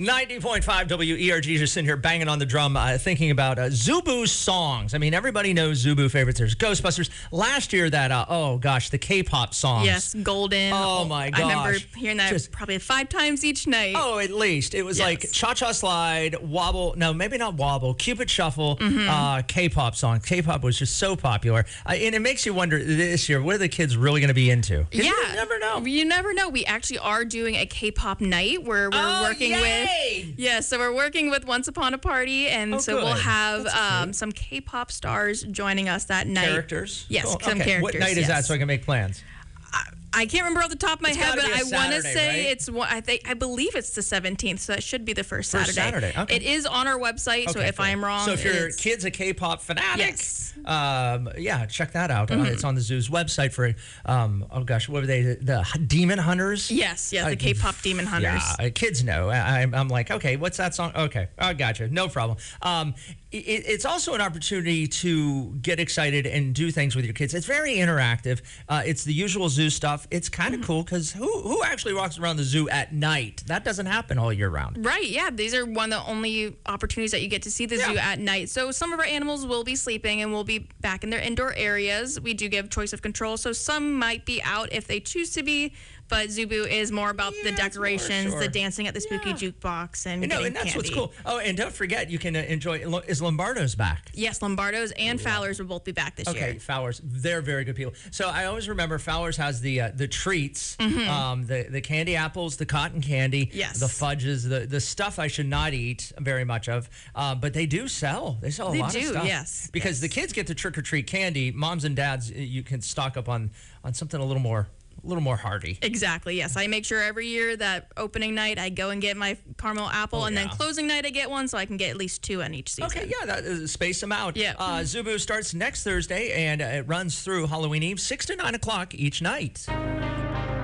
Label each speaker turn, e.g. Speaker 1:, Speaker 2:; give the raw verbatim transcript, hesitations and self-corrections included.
Speaker 1: ninety point five W E R G, just sitting here banging on the drum, uh, thinking about uh, Zubu songs. I mean, everybody knows Zubu favorites. There's Ghostbusters. Last year, that, uh, oh gosh, the K-pop songs.
Speaker 2: Yes, Golden.
Speaker 1: Oh my gosh.
Speaker 2: I remember hearing that
Speaker 1: Just,
Speaker 2: probably five times each night.
Speaker 1: Oh, at least. It was
Speaker 2: Yes.
Speaker 1: like Cha-Cha Slide, Wobble, no, maybe not Wobble, Cupid Shuffle,
Speaker 2: Mm-hmm.
Speaker 1: uh, K-pop songs. K-pop was just so popular. Uh, and it makes you wonder this year, what are the kids really going to be into? 'Cause
Speaker 2: Yeah.
Speaker 1: You never know.
Speaker 2: You never know. We actually are doing a K-pop night where we're
Speaker 1: Oh,
Speaker 2: working
Speaker 1: yay!
Speaker 2: with. Yeah, so we're working with Once Upon a Party, and
Speaker 1: Oh,
Speaker 2: so we'll
Speaker 1: good.
Speaker 2: have
Speaker 1: That's
Speaker 2: um,
Speaker 1: cute.
Speaker 2: some K-pop stars joining us that night.
Speaker 1: Characters?
Speaker 2: Yes,
Speaker 1: Cool.
Speaker 2: some
Speaker 1: Okay.
Speaker 2: characters.
Speaker 1: What night is that
Speaker 2: yes.
Speaker 1: so I can make plans?
Speaker 2: I can't remember off the top of my
Speaker 1: It's
Speaker 2: head,
Speaker 1: gotta
Speaker 2: but
Speaker 1: be a
Speaker 2: I want to
Speaker 1: Saturday,
Speaker 2: say
Speaker 1: right?
Speaker 2: it's one. I think I believe it's the seventeenth, so that should be the first,
Speaker 1: First Saturday, okay.
Speaker 2: It is on our website, so
Speaker 1: Okay,
Speaker 2: if
Speaker 1: cool.
Speaker 2: I'm wrong,
Speaker 1: So if your
Speaker 2: it's-
Speaker 1: kid's a K-pop fanatic,
Speaker 2: Yes.
Speaker 1: um, yeah, check that out.
Speaker 2: Mm-hmm.
Speaker 1: Uh, it's on the zoo's website for, um, oh gosh, what were they? The, the Demon Hunters?
Speaker 2: yes, yes, the
Speaker 1: Uh,
Speaker 2: K-pop Demon Hunters.
Speaker 1: Yeah, uh, kids know. I, I'm I'm like, okay, what's that song? Okay, I gotcha. No problem. Um, it, it's also an opportunity to get excited and do things with your kids. It's very interactive. Uh, it's the usual zoo stuff. It's kind of
Speaker 2: Mm-hmm.
Speaker 1: cool because who, who actually walks around the zoo at night? That doesn't happen all year round.
Speaker 2: Right, yeah. These are one of the only opportunities that you get to see the
Speaker 1: Yeah.
Speaker 2: zoo at night. So some of our animals will be sleeping and will be back in their indoor areas. We do give choice of control, so some might be out if they choose to be, but Zubu is more about
Speaker 1: Yeah,
Speaker 2: the
Speaker 1: it's more,
Speaker 2: decorations,
Speaker 1: sure.
Speaker 2: the dancing at the spooky
Speaker 1: Yeah.
Speaker 2: jukebox, and
Speaker 1: You know,
Speaker 2: getting
Speaker 1: and that's what's
Speaker 2: candy.
Speaker 1: cool. Oh, and don't forget, you can uh, enjoy, is Lombardo's back?
Speaker 2: Yes, Lombardo's and Fowler's will both be back this
Speaker 1: Okay,
Speaker 2: year.
Speaker 1: Fowler's, they're very good people. So I always remember Fowler's has the uh, the treats, um, the the candy apples, the cotton candy,
Speaker 2: Mm-hmm. Yes.
Speaker 1: the fudges, the the stuff I should not eat very much of, uh, but they do sell. They sell a
Speaker 2: They
Speaker 1: lot of
Speaker 2: do,
Speaker 1: stuff.
Speaker 2: yes,
Speaker 1: Because
Speaker 2: yes.
Speaker 1: the kids get the trick or treat candy. Moms and dads, you can stock up on on something a little more a little more hearty.
Speaker 2: Exactly, yes. I make sure every year that opening night I go and get my caramel apple,
Speaker 1: Oh,
Speaker 2: and then
Speaker 1: yeah.
Speaker 2: closing night I get one, so I can get at least two on each season.
Speaker 1: Okay, yeah, that is, space them out.
Speaker 2: Yeah.
Speaker 1: Uh, Zubu starts next Thursday, and uh, it runs through Halloween Eve, six to nine o'clock each night.